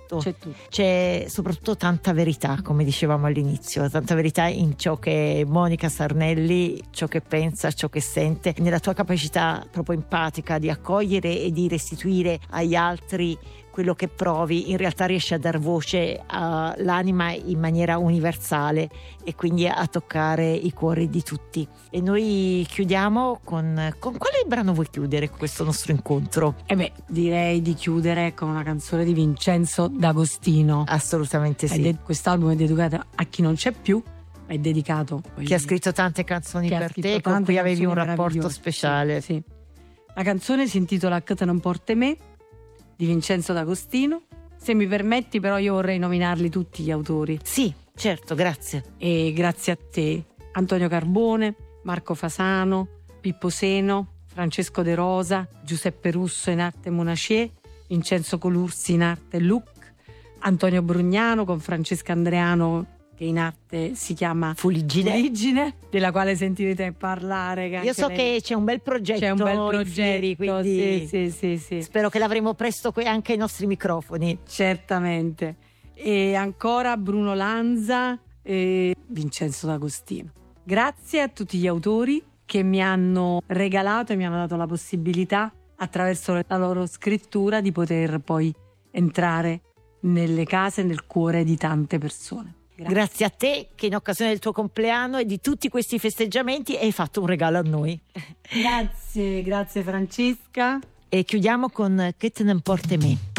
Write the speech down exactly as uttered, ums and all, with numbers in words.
tutto. C'è tutto. C'è soprattutto tanta verità, come dicevamo all'inizio, tanta verità in ciò che Monica Sarnelli, ciò che pensa, ciò che sente, nella tua capacità proprio empatica di accogliere e di restituire agli altri quello che provi. In realtà riesci a dar voce all'anima in maniera universale e quindi a toccare i cuori di tutti. E noi chiudiamo con, con quale brano vuoi chiudere questo nostro incontro? E beh, direi di chiudere con una canzone di Vincenzo D'Agostino. Assolutamente sì. De- quest'album è dedicato a chi non c'è più, è dedicato poi, che ha scritto tante canzoni per te, con cui avevi un rapporto speciale. Sì, sì. La canzone si intitola Che te non porte me, di Vincenzo D'Agostino. Se mi permetti, però, io vorrei nominarli tutti gli autori. Sì, certo, grazie. E grazie a te: Antonio Carbone, Marco Fasano, Pippo Seno, Francesco De Rosa, Giuseppe Russo in arte Monacier, Vincenzo Colursi in arte Luc, Antonio Brugnano con Francesca Andreano, che in arte si chiama Fuliggine, Fuliggine, della quale sentirete parlare. Che io so che c'è un bel progetto, c'è un bel progetto, Fieri, quindi sì, sì, sì, sì. spero che l'avremo presto anche ai nostri microfoni. Certamente. E ancora Bruno Lanza e Vincenzo D'Agostino. Grazie a tutti gli autori che mi hanno regalato e mi hanno dato la possibilità, attraverso la loro scrittura, di poter poi entrare nelle case, nel cuore di tante persone. Grazie. Grazie a te che in occasione del tuo compleanno e di tutti questi festeggiamenti hai fatto un regalo a noi. Grazie, grazie Francesca. E chiudiamo con Che te ne importe me.